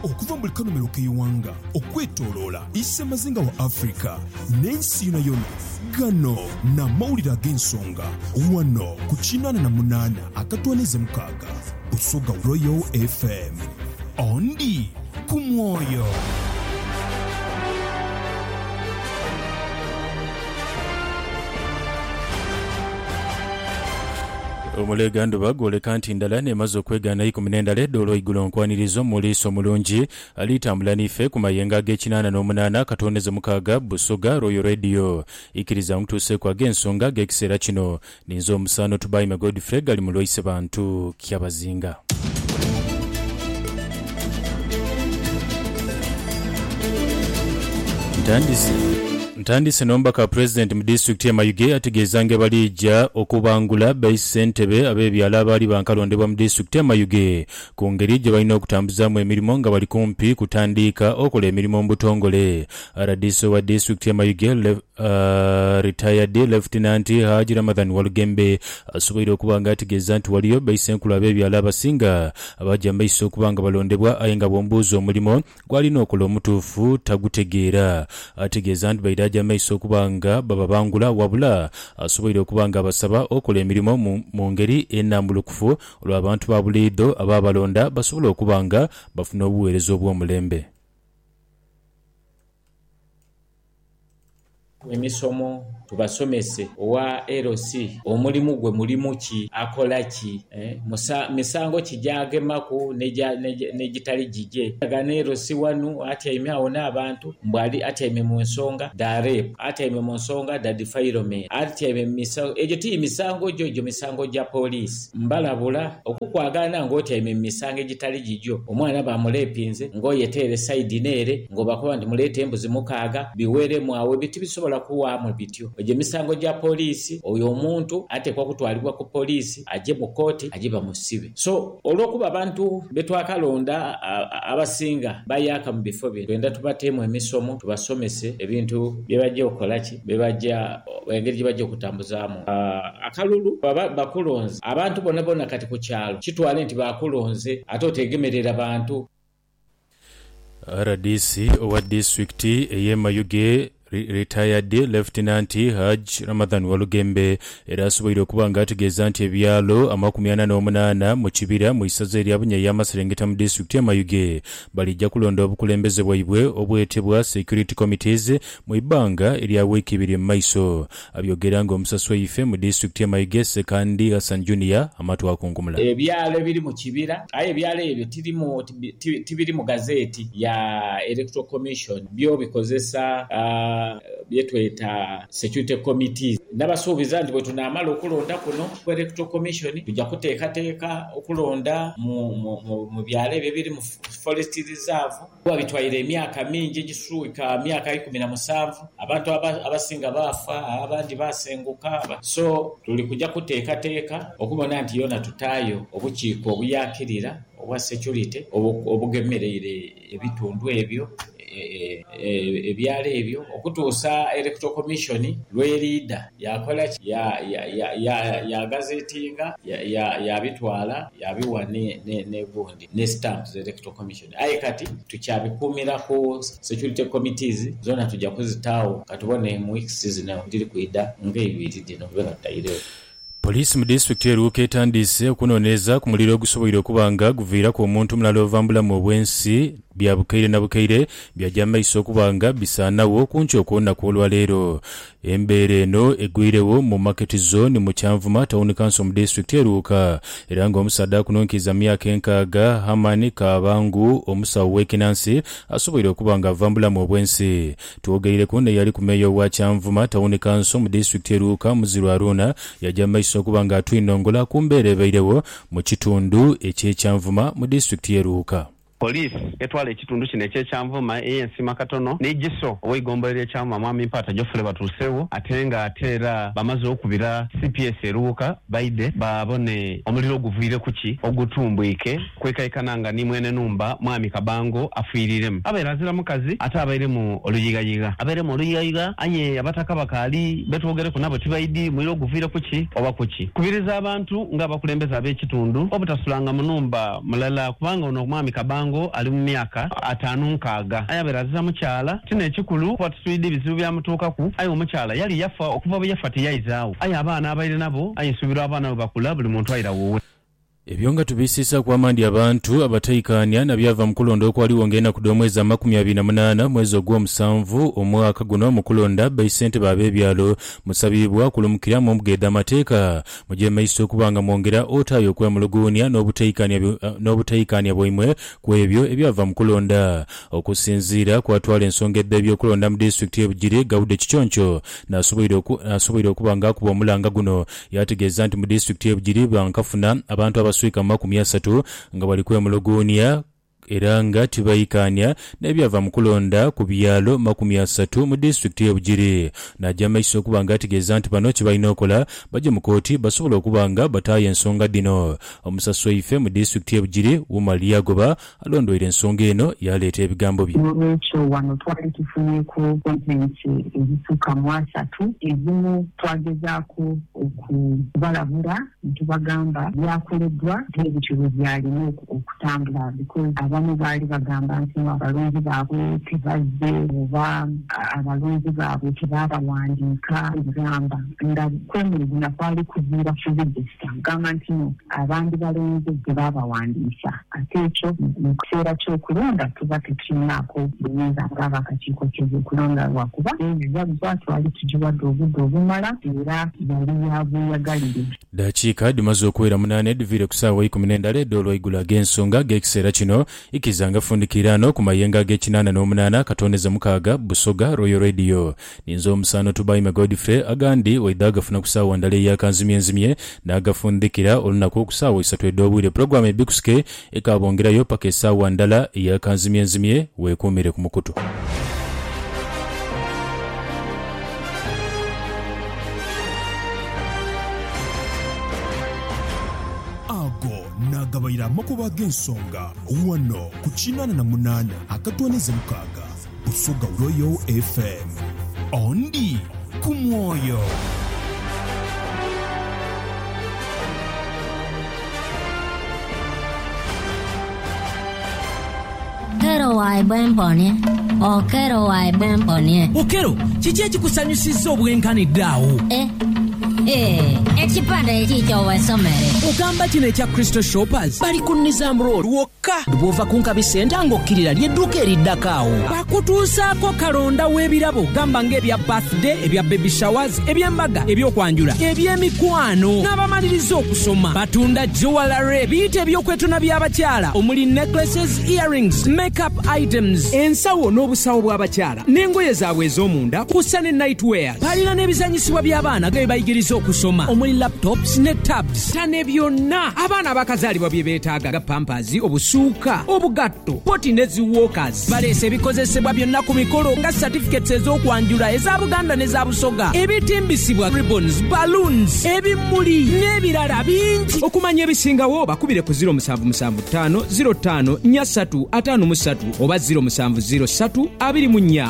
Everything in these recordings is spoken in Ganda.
okuva mu kanomero k'eiwanga okwetooloola Isemazinga wa Afrika n'ensi yonna gano n'amawulire ag'ensonga wano ku 88.6 Busoga Royal FM ondi ku mwoyo. Omulegando bagoleka nti ndala nemaze okwegana 19 doolo igulo nkwanirizo muliiso mulungi alitambula n'ife ku mayenga g'88 katondeze mukaaga Busoga Royal Radio ikiriza mutuse kwa gensonga g'ekiseera kino ninzo omusano tubayime Godfrey gali mu Loise bantu kyabazinga. Ntandise nombaka President mu district ya Mayuge ategeezange balijja okubangula bayisentebe abebyala abali bankalondebwa mu district ya Mayuge ku ngeri gye balina okutambuzaamu emirimu nga bali kumpi kutandika okola emirimu mu butongole. RDC wa district ya Mayuge retired Lieutenant Haji Ramadhan Walugembe asoboire okubanga ategeeza nti waliyo bayisenkulu abebyala abasinga abajja maiso okubanga balondebwa aye nga bombuuza omulimo gwalina okola omutuufu tagutegeera. Ategeeza nti baidajja maiso okubanga bababangula wabula asoboire okubanga basaba okola emirimu mu ngeri ennambulukufu olw'abantu ba buliido ababalonda basobola okubanga bafuna obuweereza obw'omulembe. Emisomo tubasomese owa LC omulimu gwe mulimu ki akola ki misango kijagemaku negitali jije agane LC wanu atyaime awona abantu mbali atyaime mu nsonga da rape atyaime mu nsonga da defilement atyaime misango ejiti misango jojo misango ja police mbalabula okukwagana ngotyaime misango egitali jijo omwana bamulepinze ngoyetere side nere ngo bakoba ndi mulete embuzi mukaaga biwere mwawe biti bisobola kuwa mu bityo oje misango ja polisi oyo omuntu atekwa kutwalibwa ku polisi aje mu koti ajiba musibe. So olwokuba abantu betwakalonda abasinga bayaka mu bifo bye twenda tubatemu emisomo tubasomese ebintu byebaje okolaki bebaja engeri gyebaje okutambuzaamu akalulu bakulonze abantu bonna kati ku kyalo kitwale nti bakulonze ate otegemerera abantu. RDC owa district eye Mayuge retired Lieutenant Haji Ramadhan Walugembe era asoboire okubanga ategeeza nti ebyalo 48 mu kibira mu isaza erya Bunya y'Amaserengeta mu district ya Mayuge balijja kulonda obukulembeze bwaibwe obwetebwa security committees mu ibanga erya wiiki ibiri mu maiso. Abyogera nga omusaswa ife mu district ya Mayuge Sekandi Hassan Junior amatu akungumula ebyalo ebiri mu kibira aye ebyalo ebyo tibiri mu gazeti ya Electoral Commission byo bikozesa byetweta security committees nabasuubiza nti bwe tunaamala okulonda kuno ku Electoral Commission tujja kuteekateeka okulonda mu byalo ebyo biri mu forest reserve bitwayire emyaka mingi gisuuka myaka 17 abantu abasinga bafa abandi basenguka so tuli kujja kuteekateeka okubona nti yona tutaayo obukiiko obuyakirira obwa security obugemereire ebitundu ebyo ebyalo ebyo okutuusa Electoral Commission lw'erida yakola ya gazetinga ya bitwala yabiwa ne gundi ne stamps Electoral Commission aye kati tukyabikuumira ku security committees zona tujja kuzitaawo katubone mu weeks zino ndiri kuida ng'ebiri dino kubera tutayirewo. Police mu district eruka etandise okunoonyeza ku muliro ogusoboire okubanga guviira ku omuntu mulala ovambula mu bwensi bya bukaire na bukaire byajja maiso okubanga bisaanawo kunki okunaku olwaleero. Embeera eno egwirewo mu market zone mu Kyanvuma town council mu district eruka era nga omusaadde akunonkiza myaka 6 Hamani Kabangu omusawo w'ekinansi asoboire okubanga avambula mu bwensi. Twogeireko ne yali ku meeyo wa Kyanvuma town council mu district eruka Muziru Aruna yajja maiso okubanga atwinongola ku mbeera ebairewo mu kitundu eky'Ekyanvuma mu district eruka. Police etwala ekitundu kino eky'Ekyanvuma ey'ensima katono n'egiso ow'egombolero ekyama mwami mpata Jofule batuusewo ate nga ateera bamaze okubira CPS eruuka baide babone omuliro oguviire kuki ogutumbwike kwekayikananga ni mwene numba mwami Kabango afiiriremu abeera azira mukazi ate abaire mu oluyigayiga abaire mu oluyigayiga aye abataka bakaali betwogereko nabo tibaidi muliro oguviire kuki oba kuki kubiriza abantu nga abakulembeza ab'ekitundu obutasulanga mu numba mulala kubanga ono mwami Kabango musango ali mu myaka 56 ayaberaza mukyala kino ekikulu kwat swidi bizibu byamutuukaku aye omukyala yali yafa okuva bwe yafa teyayizaawo aye abaana abaire nabo ayisubirwa abaana bwe bakula buli muntu ayira wowe. Ebyo nga tubisiisa ku amandi abantu abatayikaanya nabyava mu kulonda okwaliwo ng'ena ku omwezi 28 mwezi ogw'omusanvu omwaka guno mu kulonda bayisente b'abeebyalo musabibwa kulumukira mu mbugeeda amateeka mu gye maiso okubanga mwongera otaayo okwemuluguunya n'obutayikaanya bwimwe ku ebyo ebyava mu kulonda okusinziira kwatwala ensonga edda ebyokulonda mu disitulikiti y'Ebugiri Gawude Kikyonco n'asoboire okuba ng'akuba omulanga guno yategeeza nti mu disitulikiti y'Ebugiri bankafuna abantu abaswika 30 nga bali kwemuluguunya era nga tibayikaanya n'ebyava mu kulonda ku byalo 30 mu disitulikiti y'Ebugiri. Najja maiso okuba nga ategeeza nti bano kye balina okola bajje mu kooti basobola okuba nga bataaya ensonga dino. Omusasi waife mu disitulikiti y'Ebugiri Umali Yagoba alondoire ensonga eno yaleeta ebigambo bye. Olwekyo wano twali tufunyeeko komenti ezisuka mu 3 ezimu twagezaako okubalabula ntubagamba byakoleddwa n'ebitulo byalina okutambula because abamu baali bagamba nti abalonzi baabwe tebazze oba abalonzi baabwe tebabawandiika egamba nga kwemulugunya kwali kuziira fuzigesita gamba nti abandi balonzi tebabawandiisa ate ekyo mu kiseera ky'okulonda tuba tetulinako buyinza ng'abakakiiko k'ebyokulonda lwakuba ebizabuza twali tugiwadde obudde obumala era yali yabweyagalire. Dakiika dimaze okuwera 8 divire ku ssaawa 12 edda olw'eigulu ag'ensonga g'ekiseera kino ikizanga fundikirano ku mayenga ag'e88 katondeza mukaaga Busoga Royal Radio. Ninzo omusano tubayime Godfrey agandi waida agafuna ku ssaawa ndala eyakanzimyenzimye n'agafundikira olunaku ku ssaawa 3 edda obwire. Programu ebikuske ekabongerayo paka essaawa ndala eyakanzimyenzimye weekuumire ku mukutu. Nagabayira amakuba g'ensonga wano ku 88 akatondeza mukaaga Busoga Royal FM ondi ku mwoyo. Kero waibwemponie okero waibwemponie okero kiki ekikusanyusizza obwenkaniddeawo ekipande ekikyo wesomere ogamba kino ekya Crystal Shoppers bali ku Nizam Road wokka bw'ova ku Nkabi Center ng'okkirira ly'edduuka eriddakaawo bakutuusaako kalonda w'ebirabo gamba ng'ebya birthday ebya baby showers eby'embaga ebyokwanjula eby'emikwano n'abamaliriza okusoma batunda jewelry biyite ebyokwetuna by'abakyala omuli necklaces earrings makeup items ensawo n'obusawo bw'abakyala n'engoye zaabwe ez'omunda kussa ne nightwear balina n'ebizanyisibwa by'abaana ge bayigiriza okusoma omuli laptops ne tabs tane byonna abaana bakazaalibwa bye beetaaga pampers obusuuka obugatto poti ne ziwokers baleese ebikozesebwa byonna ku mikolo nga certificates ez'okwanjula eza Buganda n'eza Busoga ebitimbisibwa ribbons balloons ebimuli n'ebirala bingi okumanya ebisingawo bakubire ku 0775 05 4353 oba 0703 24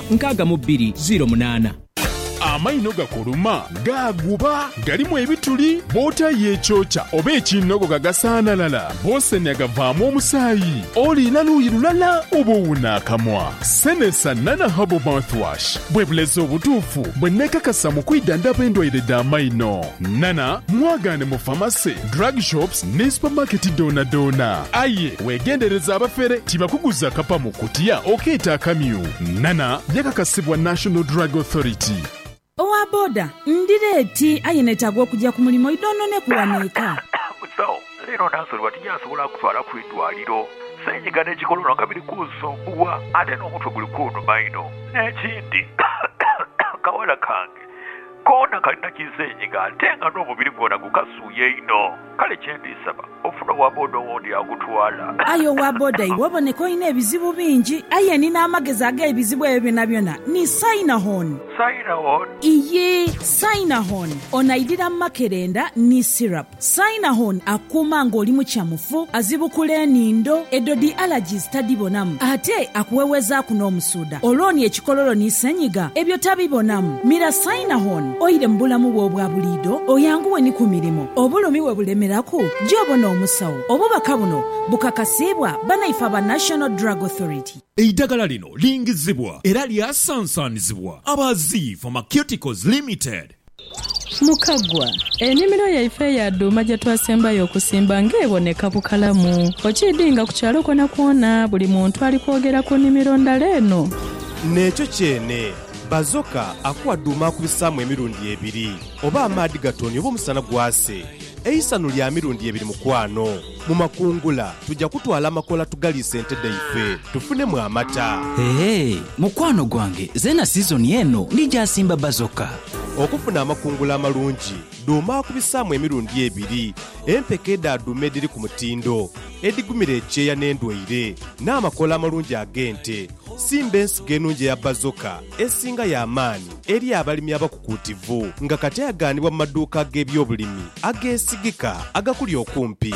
6208. Amaino gakuluma gaguba galimu ebituli bota yechocha oba ekinogo gagasaanalala bose negavaamu omusaayi olina luuyi lulala oba owunaakamwa senesa nana habo mouthwash bwe bulezi obutuufu bwe nekakasa mu kwidandaba endwaire d'amaino nana mwagaane mu famasi drug shops ne supermarket doona aye wegendereza abafere tibakuguza kapa mu kutiya okeeta akamyu nana yakakasibwa National Drug Authority. Owa boda ndireeti ayinetagwa okujja ku mulimu idonone kuwaneeka musawo leero nasolwa tinyasobola kutwala ku eddwaliro senyiga n'ekikolona nga biri kunsumbuwa ate n'omutwe guli kunnuma ino n'ekindi kawala kange koona kalina kisenyiga ate nga n'omubiri gwona gukasuuye ino kale kyendisaba ofuna owa boda owondi agutwala ayo owa boda iwoboneka olina ebizibu bingi aye nina amagezi ag'ebizibu ebyo byonna ni Sinahon. Iye Sinahon onaidira makerenda ni syrup. Sinahon akuuma ng'oli mu kyamufu azibukula enindo edodi allergies tadibonamu ate akuwewezaako n'omusuuda olwoni ekikololo ni senyiga ebyo tabibonamu mira Sinahon oyi olwaire mu bulamu bwo obwa buliido oyanguwe ni ku mirimu obulumi we bulemeraku gy'obona omusawo obubaka buno bukakasibwa banaife aba National Drug Authority. Eddagala lino lingizibwa era lyasansanizibwa Abazi Pharmaceuticals Limited. Mukagwa ennimiro yaife ya dduma gye twasembayo okusimba ng'eboneka bukalamu okiddinga ku kyalo kona kwona buli muntu ali kwogera ku nnimiro ndala eno n'ekyo kyene bazoka akuwa dduma akubisaamu emirundi 2 oba amaadi gatoni oba omusana gwase eisano lya mirundi 2 mukwano mu makungula tujja kutwala amakola tugaliise entedde ife tufunemu amata. mukwano gwange zena sizoni eno nijjasimba bazoka okufuna amakungula amalungi dduma akubisaamu emirundi 2 empeke eddadduma ediri ku mutindo edigumira ekyeya n'endwaire n'amakola amalungi ag'ente simba ensigo ennungi eya bazoka esinga y'amaanyi eri abalimi abakukuutivu nga kati agaanibwa mu maduuka g'ebyobulimi ageesigika agakuli okumpi.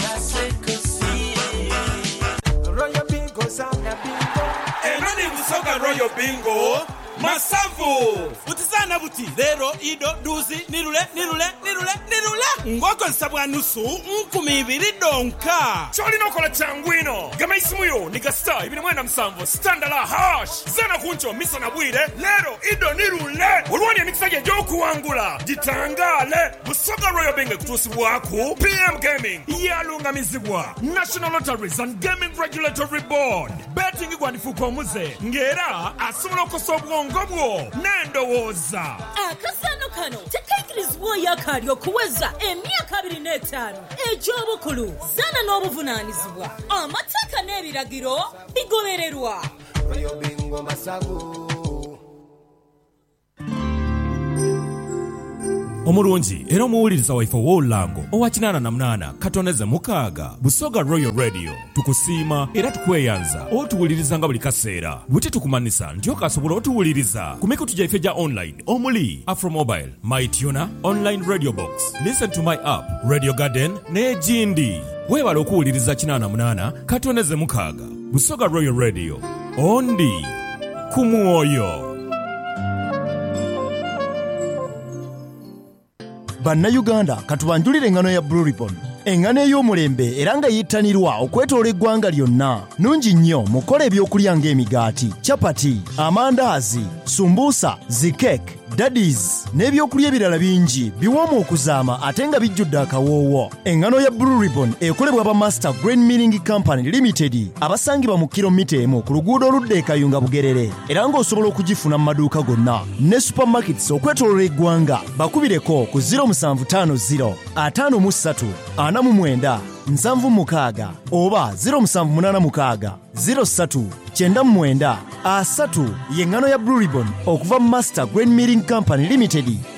Royal Bingo Masavu utizana buti lero ido duzi nirule ngokozesa bwa nusu 2,000 donka choli nokola changwino gama isimuyo nigasta 27 standala hash zana kuncho misa na bwire lero ido nirule olwani emikisaje gy'okuwangula gitangale Busoga Royal Bingo kutusibwaku PM Gaming yalungamizibwa National Lotteries and Gaming Regulatory Board betting igwandifuka omuze ngera asobola okusobwa ngobwo n'endowooza akasano kano tekaikirizibwa yakali okuweza emyaka 25 egy'obukulu zana n'obuvunaanyizibwa amateeka n'ebiragiro bigobererwa. Omulungi era omuwuliriza waife w'olulango owa 88 katoneze mukaaga Busoga Royal Radio tukusiima era tukweyanza otuwuliriza nga buli kaseera bwe tukumanisa nti okasobola otuwuliriza ku mikutu gyaife gya online omuli Afromobile, MyTuner, Online Radio Box, Listen to My App, Radio Garden n'egindi. Weebala okuwuliriza 88 katoneze mukaaga Busoga Royal Radio ondi ku mwoyo. Bannayuganda katubanjulire engano ya Blue Ribbon. Engano ey'omulembe era nga yittanirwa okwetoola eggwanga lyonna. Nungi nnyo mukola ebyokulya ng'emigaati, chapati, amandaazi, sumbuusa, zikeke, daddies n'ebyokulya ebirala bingi biwoomu okuzaama ate nga bijjudde akawoowo. Engano ya Blue Ribbon ekolebwa ba Master Grain Milling Company Limited abasangibwa mu kilomita 1 ku luguudo oludda e Kayunga Bugerere era ng'osobola okugifuna mu maduuka gonna ne supermarkets okwetoolola eggwanga. Bakubireko ku 0750 53 49 76 oba 0786 03 99 3 y'engano ya Blue Ribbon okuva mu Master Grain Milling Company Limited